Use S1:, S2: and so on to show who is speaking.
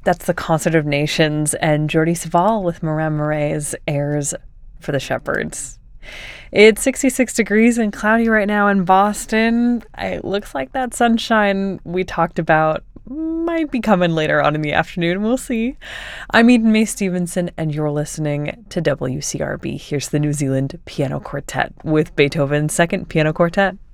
S1: That's the Concert of Nations and Jordi Savall with Moran Murray's Airs for the Shepherds. It's 66 degrees and cloudy right now in Boston. It looks like that sunshine we talked about might be coming later on in the afternoon. We'll see. I'm Eden Mae Stevenson, and you're listening to WCRB. Here's the New Zealand Piano Quartet with Beethoven's Second Piano Quartet.